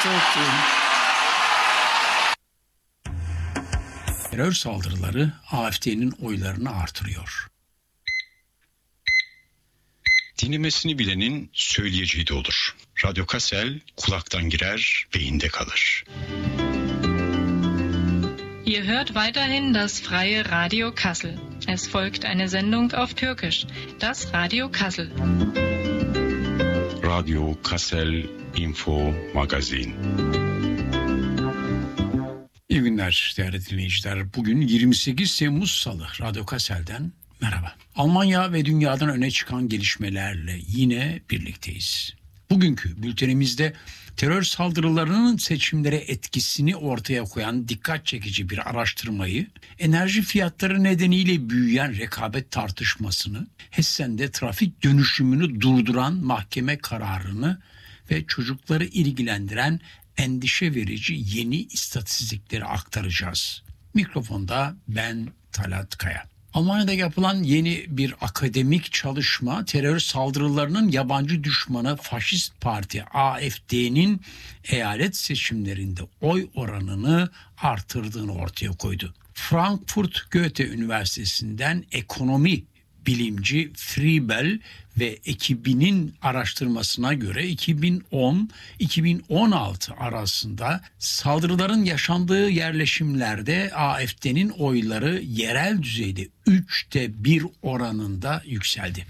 Terör saldırıları AfD'nin oylarını artırıyor. Dinlemesini bilenin söyleyeceği de olur. Radyo Kassel kulaktan girer, beyinde kalır. Ihr hört weiterhin das freie Radio Kassel. Es folgt eine Sendung auf Türkisch, das Radio Kassel. Radio Kassel Info Magazin. İyi günler değerli dinleyiciler. Bugün 28 Temmuz Salı. Radyo Kassel'den merhaba. Almanya ve dünyadan öne çıkan gelişmelerle yine birlikteyiz. Bugünkü bültenimizde terör saldırılarının seçimlere etkisini ortaya koyan dikkat çekici bir araştırmayı, enerji fiyatları nedeniyle büyüyen rekabet tartışmasını, Hessen'de trafik dönüşümünü durduran mahkeme kararını ve çocukları ilgilendiren endişe verici yeni istatistikleri aktaracağız. Mikrofonda ben Talat Kaya. Almanya'da yapılan yeni bir akademik çalışma terör saldırılarının yabancı düşmanı faşist parti AfD'nin eyalet seçimlerinde oy oranını artırdığını ortaya koydu. Frankfurt Goethe Üniversitesi'nden ekonomi bilimci Friebel ve ekibinin araştırmasına göre 2010-2016 arasında saldırıların yaşandığı yerleşimlerde AfD'nin oyları yerel düzeyde 1/3 oranında yükseldi.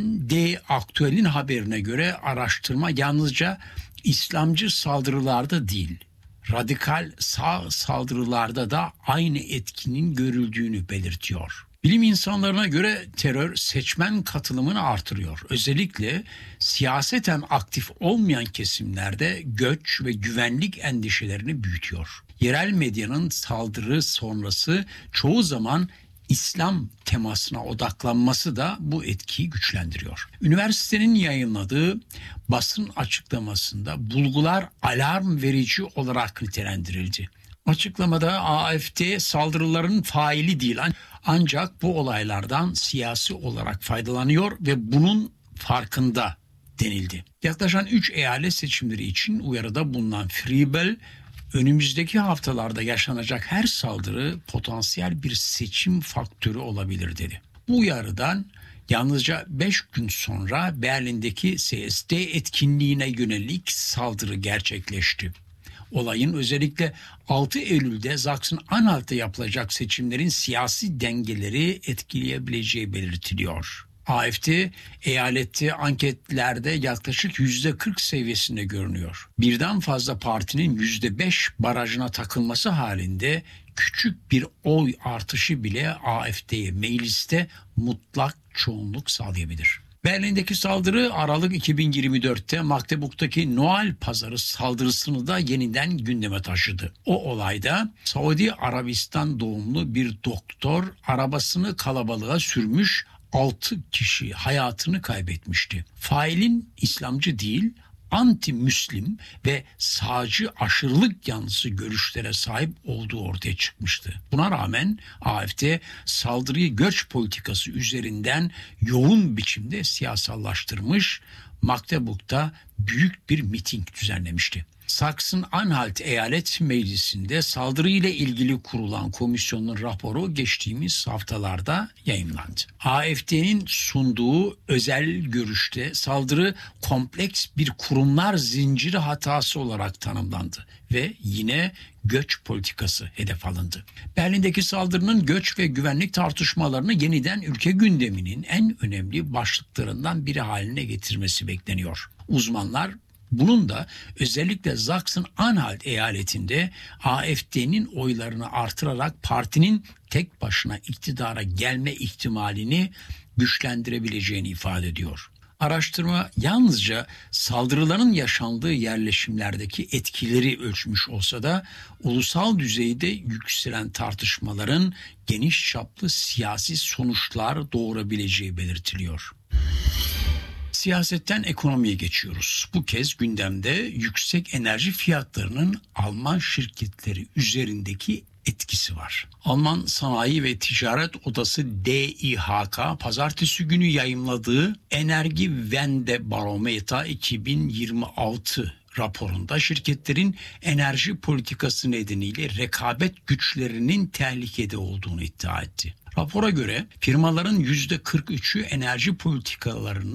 ND Aktuel'in haberine göre araştırma yalnızca İslamcı saldırılarda değil, radikal sağ saldırılarda da aynı etkinin görüldüğünü belirtiyor. Bilim insanlarına göre terör seçmen katılımını artırıyor. Özellikle siyaseten aktif olmayan kesimlerde göç ve güvenlik endişelerini büyütüyor. Yerel medyanın saldırı sonrası çoğu zaman İslam temasına odaklanması da bu etkiyi güçlendiriyor. Üniversitenin yayınladığı basın açıklamasında bulgular alarm verici olarak nitelendirildi. Açıklamada AfD saldırıların faili değil ancak bu olaylardan siyasi olarak faydalanıyor ve bunun farkında denildi. Yaklaşan 3 eyalet seçimleri için uyarıda bulunan Friebel, önümüzdeki haftalarda yaşanacak her saldırı potansiyel bir seçim faktörü olabilir dedi. Bu uyarıdan yalnızca 5 gün sonra Berlin'deki CSD etkinliğine yönelik saldırı gerçekleşti. Olayın özellikle 6 Eylül'de Sachsen-Anhalt'ta yapılacak seçimlerin siyasi dengeleri etkileyebileceği belirtiliyor. AfD eyalette anketlerde yaklaşık %40 seviyesinde görünüyor. Birden fazla partinin %5 barajına takılması halinde küçük bir oy artışı bile AfD'ye mecliste mutlak çoğunluk sağlayabilir. Berlin'deki saldırı Aralık 2024'te Magdeburg'daki Noel Pazarı saldırısını da yeniden gündeme taşıdı. O olayda Saudi Arabistan doğumlu bir doktor arabasını kalabalığa sürmüş, 6 kişi hayatını kaybetmişti. Failin İslamcı değil, anti-Müslim ve sağcı aşırılık yanlısı görüşlere sahip olduğu ortaya çıkmıştı. Buna rağmen AfD saldırıyı göç politikası üzerinden yoğun biçimde siyasallaştırmış, Magdeburg'da büyük bir miting düzenlemişti. Sachsen-Anhalt Eyalet Meclisi'nde saldırıyla ilgili kurulan komisyonun raporu geçtiğimiz haftalarda yayımlandı. AfD'nin sunduğu özel görüşte saldırı kompleks bir kurumlar zinciri hatası olarak tanımlandı ve yine göç politikası hedef alındı. Berlin'deki saldırının göç ve güvenlik tartışmalarını yeniden ülke gündeminin en önemli başlıklarından biri haline getirmesi bekleniyor. Uzmanlar bunun da özellikle Sachsen-Anhalt eyaletinde AfD'nin oylarını artırarak partinin tek başına iktidara gelme ihtimalini güçlendirebileceğini ifade ediyor. Araştırma yalnızca saldırıların yaşandığı yerleşimlerdeki etkileri ölçmüş olsa da ulusal düzeyde yükselen tartışmaların geniş çaplı siyasi sonuçlar doğurabileceği belirtiliyor. Siyasetten ekonomiye geçiyoruz. Bu kez gündemde yüksek enerji fiyatlarının Alman şirketleri üzerindeki etkisi var. Alman Sanayi ve Ticaret Odası DİHK pazartesi günü yayımladığı Energiewende Barometer 2026 raporunda şirketlerin enerji politikası nedeniyle rekabet güçlerinin tehlikede olduğunu iddia etti. Rapora göre firmaların %43'ü enerji politikalarını